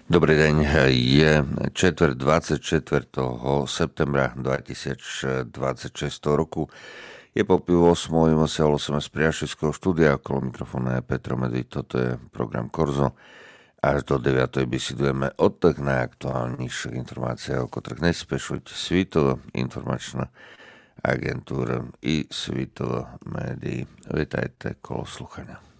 Dobrý deň, je četvrť 24. septembra 2026 roku. Je po 8. Vysielalo som z priateľského štúdia, okolo mikrofónu je Petro Medvíd, toto je program Korzo. Až do 9. besedujeme o tých najaktuálnejších informáciách, o ktorých nespešujte Svitovo informačná agentúra i Svitovo médií. Vítajte kolo sluchania.